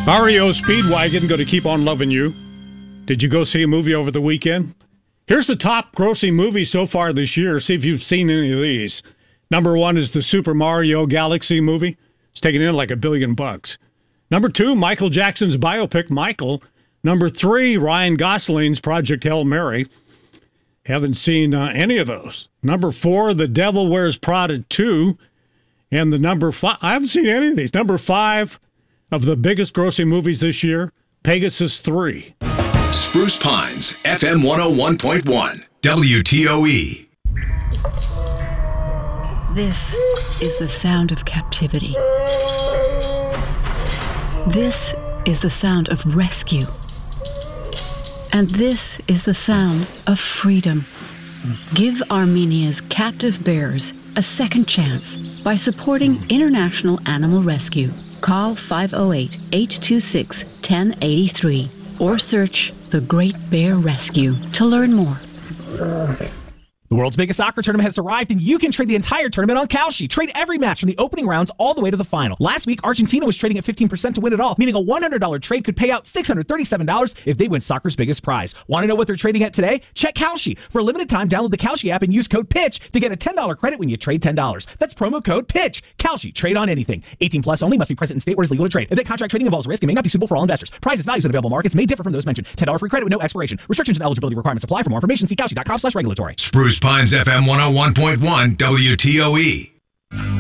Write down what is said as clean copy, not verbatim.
REO Speedwagon, going to keep on loving you. Did you go see a movie over the weekend? Here's the top grossing movies so far this year. See if you've seen any of these. Number 1 is the Super Mario Galaxy movie. It's taking in like $1 billion. Number 2, Michael Jackson's biopic, Michael. Number 3, Ryan Gosling's Project Hail Mary. Haven't seen any of those. Number 4, The Devil Wears Prada 2. And the number 5, I haven't seen any of these. Number 5 of the biggest grossing movies this year, Pegasus 3. Spruce Pines, FM 101.1, WTOE. This is the sound of captivity. This is the sound of rescue. And this is the sound of freedom. Give Armenia's captive bears a second chance by supporting International Animal Rescue. Call 508-826-1083 or search The Great Bear Rescue to learn more. The world's biggest soccer tournament has arrived, and you can trade the entire tournament on Kalshi. Trade every match from the opening rounds all the way to the final. Last week, Argentina was trading at 15% to win it all, meaning a $100 trade could pay out $637 if they win soccer's biggest prize. Want to know what they're trading at today? Check Kalshi. For a limited time, download the Kalshi app and use code PITCH to get a $10 credit when you trade $10. That's promo code PITCH. Kalshi. Trade on anything. 18 plus only. Must be present in state where it is legal to trade. Event contract trading involves risk and may not be suitable for all investors. Prizes, values, and available markets may differ from those mentioned. $10 free credit with no expiration. Restrictions and eligibility requirements apply. For more information, see Kalshi.com/regulatory. Spruce Pines, FM 101.1, WTOE.